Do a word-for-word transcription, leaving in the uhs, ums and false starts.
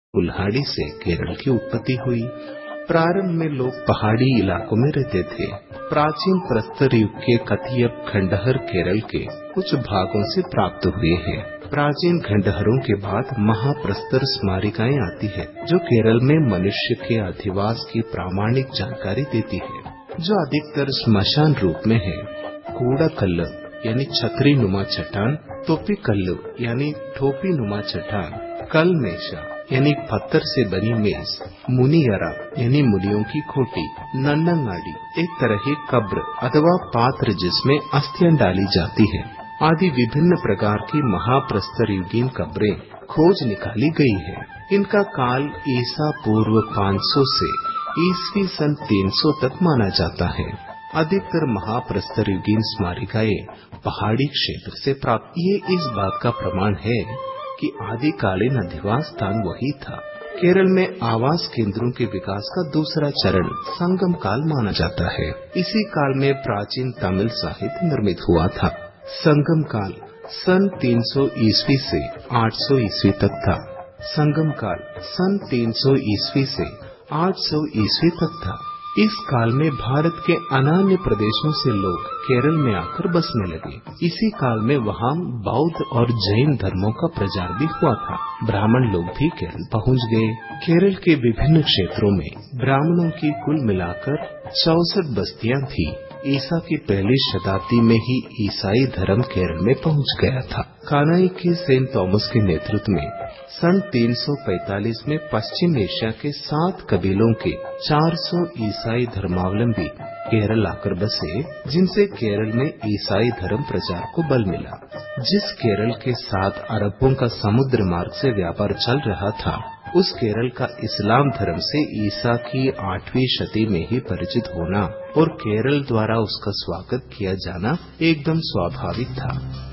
कुल्हाड़ी से केरल की उत्पत्ति हुई। प्रारंभ में लोग पहाड़ी इलाकों में रहते थे। प्राचीन प्रस्तर युग के कतियप खंडहर केरल के कुछ भागों से प्राप्त हुए हैं। प्राचीन खंडहरों के बाद महाप्रस्तर स्मारिकाएं आती है, जो केरल में मनुष्य के अधिवास की प्रामाणिक जानकारी देती है, जो अधिकतर श्मशान रूप में है। कूड़ा कल्ल यानी छतरी नुमा चट्टान, टोपी कल्लू यानी ठोपी नुमा चट्टान, कलमेशा यानी पत्थर से बनी मेज, मुनियरा यानी मुनियों की खोटी, नन्नंगाड़ी एक तरह की कब्र अथवा पात्र जिसमें अस्थियां डाली जाती है, आदि विभिन्न प्रकार की महाप्रस्तर युगीन कब्रें खोज निकाली गई है। इनका काल ईसा पूर्व पाँच सौ से ईस्वी सन तीन सौ तक माना जाता है। अधिकतर महाप्रस्तर युगीन स्मारिकाएं पहाड़ी क्षेत्र से प्राप्त। ये इस बात का प्रमाण है कि आदिकालीन अधिवास स्थान वही था। केरल में आवास केंद्रों के विकास का दूसरा चरण संगम काल माना जाता है। इसी काल में प्राचीन तमिल साहित्य निर्मित हुआ था। संगम काल सन तीन सौ ईस्वी से आठ सौ ईस्वी तक था। संगम काल सन तीन सौ ईस्वी से आठ सौ ईस्वी तक था। इस काल में भारत के अन्य प्रदेशों से लोग केरल में आकर बसने लगे। इसी काल में वहाँ बौद्ध और जैन धर्मों का प्रचार भी हुआ था। ब्राह्मण लोग भी केरल पहुँच गए। केरल के विभिन्न क्षेत्रों में ब्राह्मणों की कुल मिलाकर चौसठ बस्तियां थी। ईसा की पहली शताब्दी में ही ईसाई धर्म केरल में पहुंच गया था। कानाई के सेंट थॉमस के नेतृत्व में सन तीन सौ पैंतालीस में पश्चिम एशिया के सात कबीलों के चार सौ ईसाई धर्मावलंबी केरल आकर बसे, जिनसे केरल में ईसाई धर्म प्रचार को बल मिला। जिस केरल के साथ अरबों का समुद्र मार्ग से व्यापार चल रहा था, उस केरल का इस्लाम धर्म से ईसा की आठवीं शती में ही परिचित होना और केरल द्वारा उसका स्वागत किया जाना एकदम स्वाभाविक था।